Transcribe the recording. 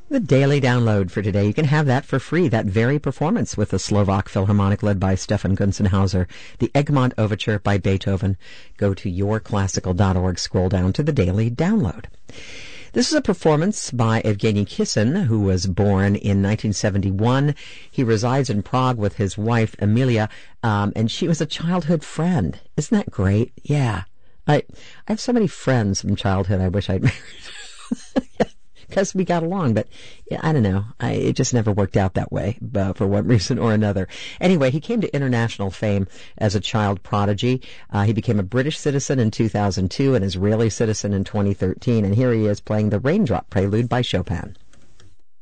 The daily download for today. You can have that for free, that very performance with the Slovak Philharmonic led by Stefan Gunzenhauser, the Egmont Overture by Beethoven. Go to yourclassical.org, scroll down to the daily download. This is a performance by Evgeny Kissin, who was born in 1971. He resides in Prague with his wife, Emilia, and she was a childhood friend. Isn't that great? Yeah. I have so many friends from childhood I wish I'd married. Because we got along, but yeah, I don't know. It just never worked out that way for one reason or another. Anyway, he came to international fame as a child prodigy. He became a British citizen in 2002, an Israeli citizen in 2013, and here he is playing the Raindrop Prelude by Chopin.